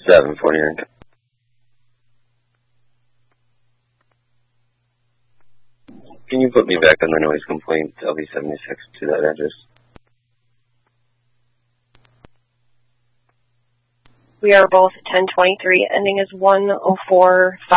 749. Can you put me back on the noise complaint, LV76, to that address? We are both 1023, ending as 1045.